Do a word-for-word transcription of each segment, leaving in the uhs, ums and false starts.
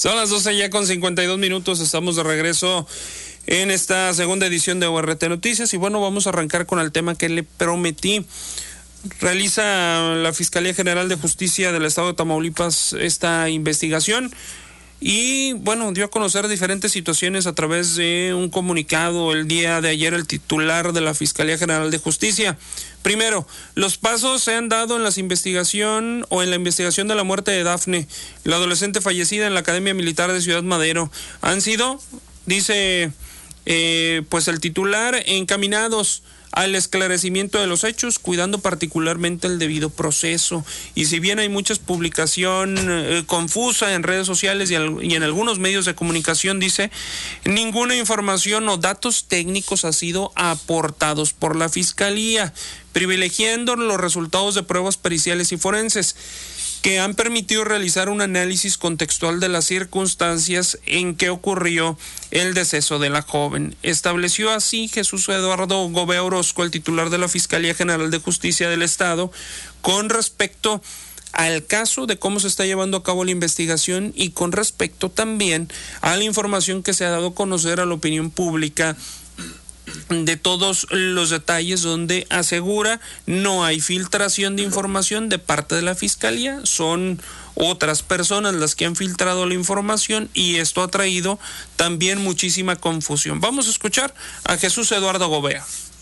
Son las doce ya con cincuenta y dos minutos, estamos de regreso en esta segunda edición de O R T Noticias y bueno, vamos a arrancar con el tema que le prometí. Realiza la Fiscalía General de Justicia del Estado de Tamaulipas esta investigación y bueno, dio a conocer diferentes situaciones a través de un comunicado el día de ayer el titular de la Fiscalía General de Justicia. Primero, los pasos se han dado en la investigación o en la investigación de la muerte de Dafne, la adolescente fallecida en la Academia Militar de Ciudad Madero. Han sido, dice eh, pues el titular, encaminados al esclarecimiento de los hechos, cuidando particularmente el debido proceso. Y si bien hay mucha publicación eh, confusa en redes sociales y, al, y en algunos medios de comunicación, dice, ninguna información o datos técnicos ha sido aportados por la Fiscalía, privilegiando los resultados de pruebas periciales y forenses, que han permitido realizar un análisis contextual de las circunstancias en que ocurrió el deceso de la joven. Estableció así Jesús Eduardo Gobea Orozco, el titular de la Fiscalía General de Justicia del Estado, con respecto al caso de cómo se está llevando a cabo la investigación y con respecto también a la información que se ha dado a conocer a la opinión pública de todos los detalles, donde asegura no hay filtración de información de parte de la Fiscalía, son otras personas las que han filtrado la información y esto ha traído también muchísima confusión. Vamos a escuchar a Jesús Eduardo Gobea.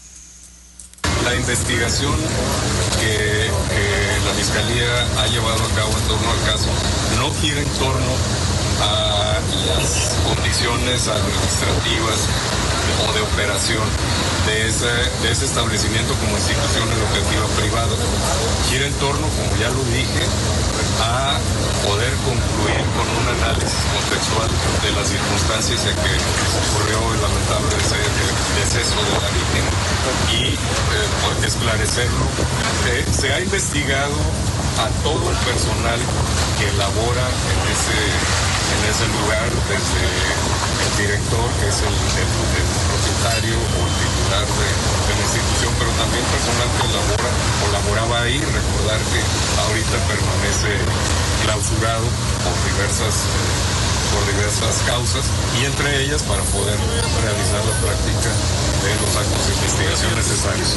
La investigación que, que la Fiscalía ha llevado a cabo en torno al caso no gira en torno a las condiciones administrativas o de operación de ese, de ese establecimiento como institución educativa privada. Gira en torno, como ya lo dije, a poder concluir con un análisis contextual de las circunstancias en que ocurrió el lamentable deceso de la víctima y eh, esclarecerlo. Eh, se ha investigado a todo el personal que labora en ese, en ese lugar, desde el director, que es el, el, el propietario o el titular de, de la institución, pero también personal que labora o laboraba ahí. Recordar que ahorita permanece clausurado por diversas, por diversas causas y entre ellas para poder realizar la práctica de los actos de investigación necesarios.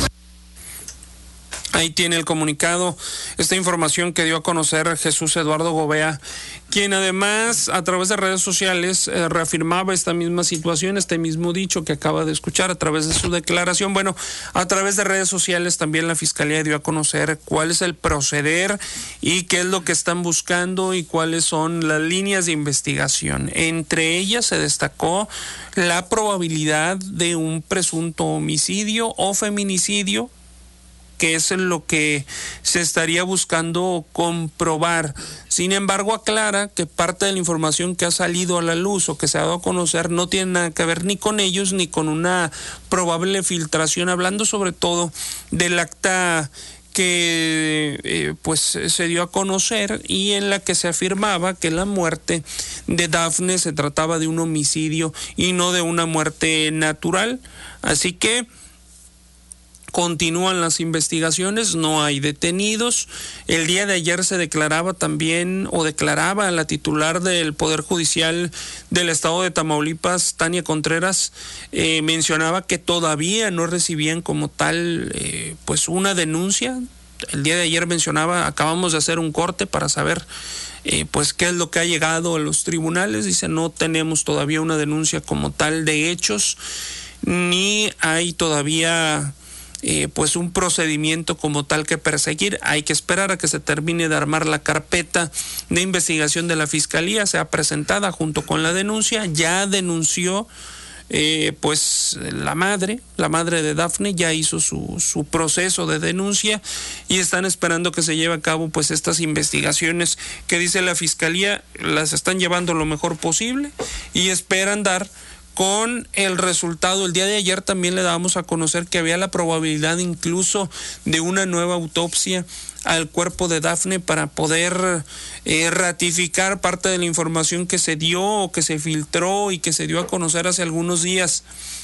Ahí tiene el comunicado, esta información que dio a conocer Jesús Eduardo Gobea, quien además a través de redes sociales eh, reafirmaba esta misma situación, este mismo dicho que acaba de escuchar a través de su declaración. Bueno, a través de redes sociales también la Fiscalía dio a conocer cuál es el proceder y qué es lo que están buscando y cuáles son las líneas de investigación. Entre ellas se destacó la probabilidad de un presunto homicidio o feminicidio, que es lo que se estaría buscando comprobar. Sin embargo, aclara que parte de la información que ha salido a la luz o que se ha dado a conocer no tiene nada que ver ni con ellos ni con una probable filtración, hablando sobre todo del acta que eh, pues se dio a conocer y en la que se afirmaba que la muerte de Dafne se trataba de un homicidio y no de una muerte natural. Así que continúan las investigaciones, no hay detenidos. El día de ayer se declaraba también, o declaraba la titular del Poder Judicial del Estado de Tamaulipas, Tania Contreras, eh, mencionaba que todavía no recibían como tal eh, pues una denuncia. El día de ayer mencionaba, acabamos de hacer un corte para saber eh, pues qué es lo que ha llegado a los tribunales. Dice, no tenemos todavía una denuncia como tal de hechos, ni hay todavía Eh, pues un procedimiento como tal que perseguir. Hay que esperar a que se termine de armar la carpeta de investigación de la Fiscalía, sea presentada junto con la denuncia. Ya denunció eh, pues la madre, la madre de Dafne, ya hizo su, su proceso de denuncia y están esperando que se lleve a cabo pues estas investigaciones que dice la Fiscalía las están llevando lo mejor posible y esperan dar con el resultado. El día de ayer también le dábamos a conocer que había la probabilidad incluso de una nueva autopsia al cuerpo de Dafne para poder eh, ratificar parte de la información que se dio o que se filtró y que se dio a conocer hace algunos días.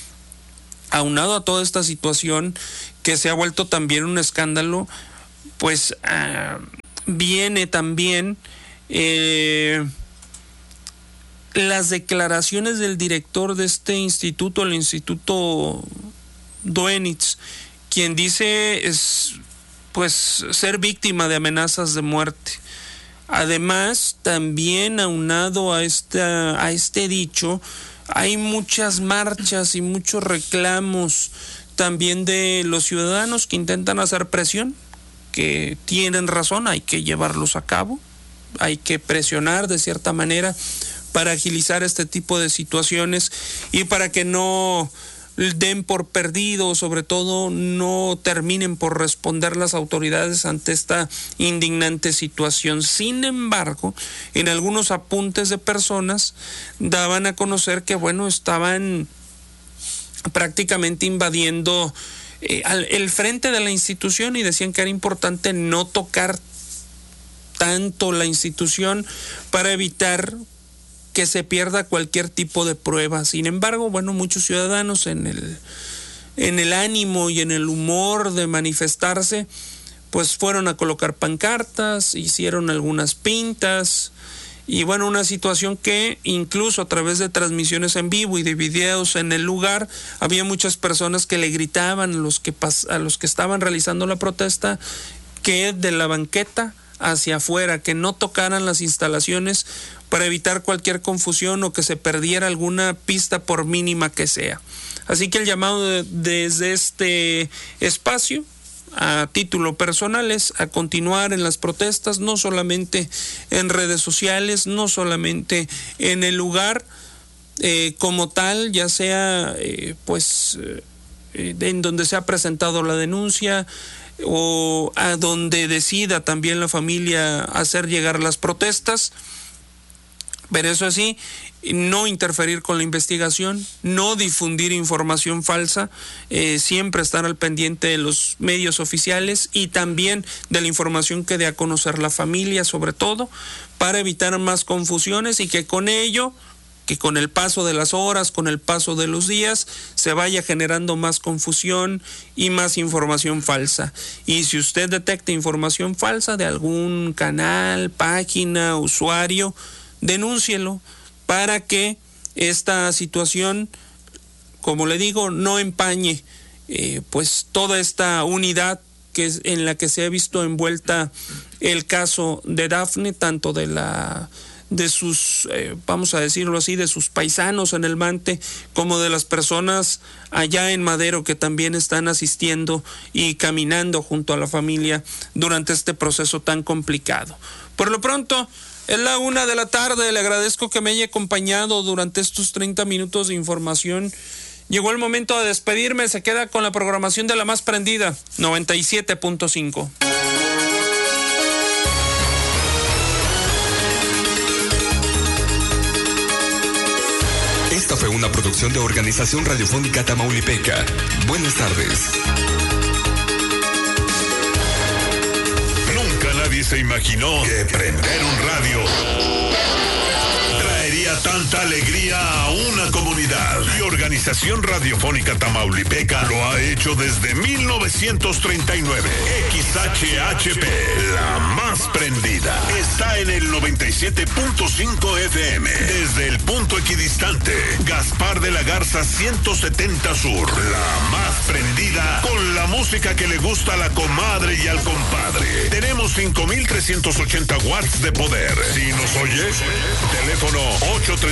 Aunado a toda esta situación que se ha vuelto también un escándalo, pues uh, viene también eh, las declaraciones del director de este instituto, el Instituto Doenitz, quien dice es, pues, ser víctima de amenazas de muerte. Además, también aunado a esta, a este dicho, hay muchas marchas y muchos reclamos también de los ciudadanos que intentan hacer presión, que tienen razón, hay que llevarlos a cabo, hay que presionar de cierta manera para agilizar este tipo de situaciones y para que no den por perdido, sobre todo no terminen por responder las autoridades ante esta indignante situación. Sin embargo, en algunos apuntes de personas daban a conocer que, bueno, estaban prácticamente invadiendo eh, el frente de la institución y decían que era importante no tocar tanto la institución para evitar que se pierda cualquier tipo de prueba. Sin embargo, bueno, muchos ciudadanos en el, en el ánimo y en el humor de manifestarse, pues fueron a colocar pancartas, hicieron algunas pintas, y bueno, una situación que incluso a través de transmisiones en vivo y de videos en el lugar, había muchas personas que le gritaban a los que, pas- a los que estaban realizando la protesta que de la banqueta hacia afuera, que no tocaran las instalaciones para evitar cualquier confusión o que se perdiera alguna pista por mínima que sea. Así que el llamado de, desde este espacio a título personal es a continuar en las protestas, no solamente en redes sociales, no solamente en el lugar eh, como tal, ya sea eh, pues eh, en donde se ha presentado la denuncia o a donde decida también la familia hacer llegar las protestas. Pero eso sí, no interferir con la investigación, no difundir información falsa, eh, siempre estar al pendiente de los medios oficiales y también de la información que dé a conocer la familia, sobre todo, para evitar más confusiones y que con ello, que con el paso de las horas, con el paso de los días, se vaya generando más confusión y más información falsa. Y si usted detecta información falsa de algún canal, página, usuario, denúncielo para que esta situación, como le digo, no empañe eh, pues toda esta unidad que es en la que se ha visto envuelta el caso de Dafne, tanto de la de sus, eh, vamos a decirlo así, de sus paisanos en el Mante, como de las personas allá en Madero que también están asistiendo y caminando junto a la familia durante este proceso tan complicado. Por lo pronto, es la una de la tarde, le agradezco que me haya acompañado durante estos treinta minutos de información. Llegó el momento de despedirme, se queda con la programación de la más prendida, noventa y siete punto cinco. Esta fue una producción de Organización Radiofónica Tamaulipeca. Buenas tardes. Nadie se imaginó que prender un radio traería tanta alegría a una comunidad. Y Organización Radiofónica Tamaulipeca lo ha hecho desde mil novecientos treinta y nueve. X H H P, la más prendida, está en el noventa y siete punto cinco F M. Desde el punto equidistante, Gaspar de la Garza ciento setenta Sur, la más prendida con la música que le gusta a la comadre y al compadre. Tenemos cinco mil trescientos ochenta watts de poder. Si nos oyes, teléfono ocho